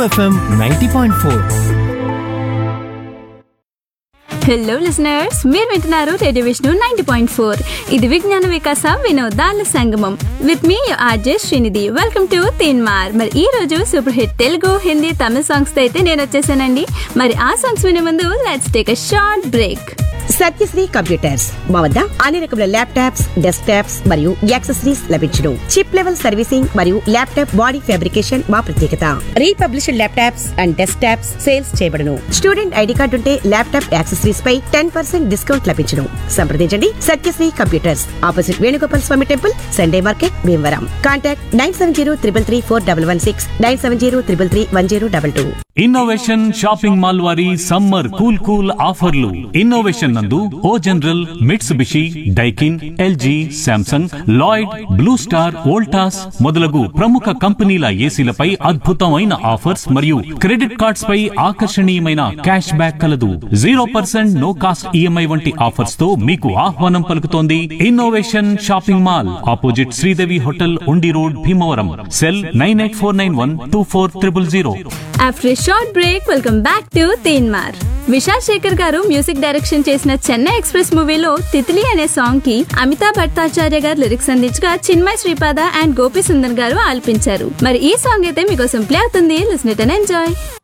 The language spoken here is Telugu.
FM 90.4. హలో లిసనర్స్, మీరు వింటున్నారు రేడియో విష్ణు 90.4. ఇది విజ్ఞాన వికాస వినోదాల సంగమం with me RJ Srinidhi. Welcome to Teenmar. మరి ఈ రోజు సూపర్ హిట్ తెలుగు, హిందీ, తమిళ సాంగ్స్ తో అయితే నేను వచ్చేసానండి. మరి ఆ సాంగ్స్ వినే ముందు let's take a short break. Satyasri computers మా వద్ద అన్ని రకముల ల్యాప్టాప్స్, డెస్క్టాప్స్ మరియు యాక్సెసరీస్ లభించును. చిప్ లెవెల్ సర్వీసింగ్ మరియు ల్యాప్టాప్ బాడీ ఫ్యాబ్రికేషన్ మా ప్రత్యేకత. Republished laptops and desktops sales చేయబడును. స్టూడెంట్ ఐడి కార్డు ఉంటే ల్యాప్టాప్ యాక్సెసరీస్ పై 10% డిస్కౌంట్ లభించును. సంప్రదించండి సత్యశ్రీ కంప్యూటర్స్, ఆపోజిట్ వేణుగోపాల్ స్వామి temple, Sunday market, Bhimavaram. Contact 9703334116 9703331022. Innovation shopping mall వారి సమ్మర్ కూల్ ఆఫర్లు. ఇన్నోవేషన్ నందు ఓ general, Mitsubishi, Daikin, LG, Samsung, Lloyd, blue star, Voltas మొదలగు ప్రముఖ కంపెనీల ఏసీలపై అద్భుతమైన ఆఫర్స్ మరియు క్రెడిట్ కార్డ్స్ పై ఆకర్షణీయమైన క్యాష్ బ్యాక్ కలదు. 0% నో కాస్ట్ ఈఎంఐ వంటి ఆఫర్స్ తో మీకు ఆహ్వానం పలుకుతోంది innovation shopping mall, opposite Sridevi hotel, ఉండి road, Bhimavaram. Cell 9849124000. After A short break, welcome back to Teenmar. Vishal Shekhar గారు మ్యూజిక్ డైరెక్షన్ చేసిన చెన్నై ఎక్స్ప్రెస్ మూవీలో తిత్లీ అనే సాంగ్ కి అమితాబ్ భట్టాచార్య గారు లిరిక్స్ అందించగా చిన్మయ్ శ్రీపాద అండ్ గోపి సుందర్ గారు ఆలపించారు. మరి ఈ సాంగ్ అయితే మీకోసం ప్లే అవుతుంది. Listen it and enjoy.